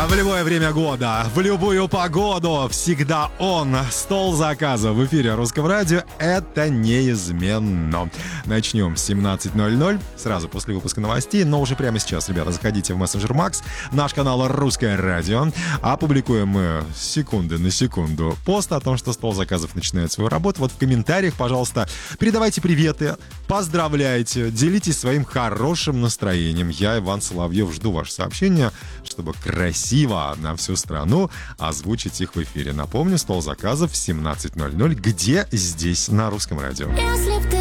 В любое время года, в любую погоду, всегда он. Стол заказов в эфире Русского радио. Это неизменно. Начнем с 17:00, сразу после выпуска новостей. Но уже прямо сейчас, ребята, заходите в мессенджер Макс, наш канал Русское радио. Опубликуем мы секунды на секунду пост о том, что стол заказов начинает свою работу. Вот в комментариях, пожалуйста, передавайте приветы, поздравляйте, делитесь своим хорошим настроением. Я, Иван Соловьев, жду ваше сообщение, чтобы красиво на всю страну озвучить их в эфире. Напомню, стол заказов в 17:00. Где? Здесь, на Русском радио.